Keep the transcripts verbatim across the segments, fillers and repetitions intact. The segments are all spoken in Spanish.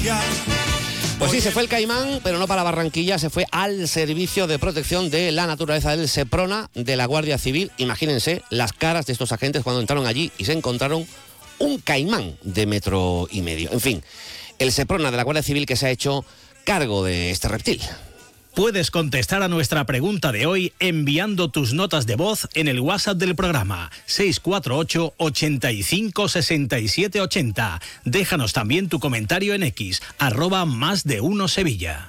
Barranquilla. Pues sí, se fue el Caimán, pero no para Barranquilla, se fue al Servicio de Protección de la Naturaleza del Seprona de la Guardia Civil. Imagínense las caras de estos agentes cuando entraron allí y se encontraron un caimán de metro y medio. En fin, el Seprona de la Guardia Civil que se ha hecho cargo de este reptil. Puedes contestar a nuestra pregunta de hoy enviando tus notas de voz en el WhatsApp del programa seis cuatro ocho, ochenta y cinco, sesenta y siete ochenta. Déjanos también tu comentario en X, arroba más de uno Sevilla.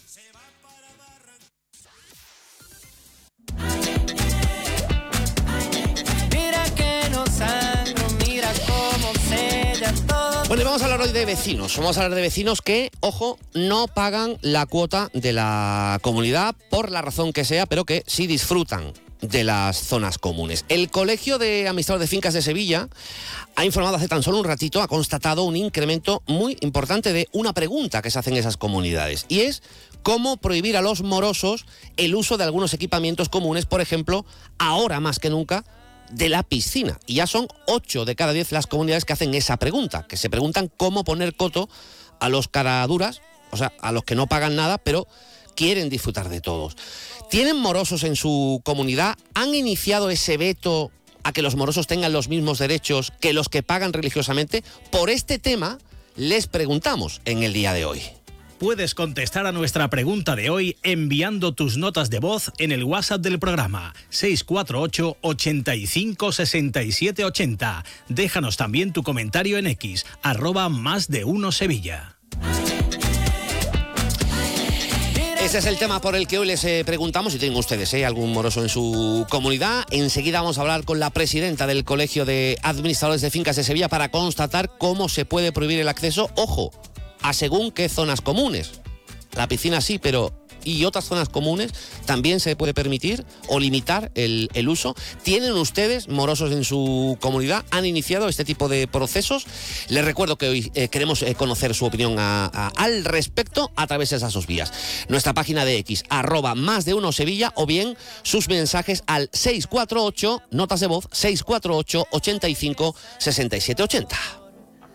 Bueno, y vamos a hablar hoy de vecinos. Vamos a hablar de vecinos que, ojo, no pagan la cuota de la comunidad por la razón que sea, pero que sí disfrutan de las zonas comunes. El Colegio de Administradores de Fincas de Sevilla ha informado hace tan solo un ratito, ha constatado un incremento muy importante de una pregunta que se hace en esas comunidades, y es cómo prohibir a los morosos el uso de algunos equipamientos comunes, por ejemplo, ahora más que nunca, de la piscina. Y ya son ocho de cada diez las comunidades que hacen esa pregunta, que se preguntan cómo poner coto a los caraduras, o sea, a los que no pagan nada, pero quieren disfrutar de todos. ¿Tienen morosos en su comunidad? ¿Han iniciado ese veto a que los morosos tengan los mismos derechos que los que pagan religiosamente? Por este tema les preguntamos en el día de hoy. Puedes contestar a nuestra pregunta de hoy enviando tus notas de voz en el WhatsApp del programa seis cuatro ocho, ochenta y cinco, sesenta y siete ochenta. Déjanos también tu comentario en X, arroba más de uno Sevilla. Ese es el tema por el que hoy les eh, preguntamos si tienen ustedes eh, algún moroso en su comunidad. Enseguida vamos a hablar con la presidenta del Colegio de Administradores de Fincas de Sevilla para constatar cómo se puede prohibir el acceso, ojo, a según qué zonas comunes. La piscina sí, pero ¿y otras zonas comunes también se puede permitir o limitar el, el uso? ¿Tienen ustedes morosos en su comunidad? ¿Han iniciado este tipo de procesos? Les recuerdo que hoy eh, queremos eh, conocer su opinión a, a, al respecto a través de esas dos vías. Nuestra página de X, arroba más de uno Sevilla, o bien sus mensajes al seis cuatro ocho, notas de voz, seis cuatro ocho, ochenta y cinco, sesenta y siete ochenta.